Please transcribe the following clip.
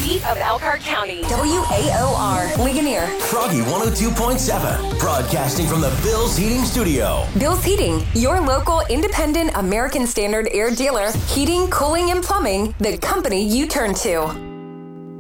heat of Elkhart County. WAOR, Ligonier. Froggy 102.7, broadcasting from the Bill's Heating Studio. Bill's Heating, your local independent American Standard air dealer. Heating, cooling, and plumbing, the company you turn to.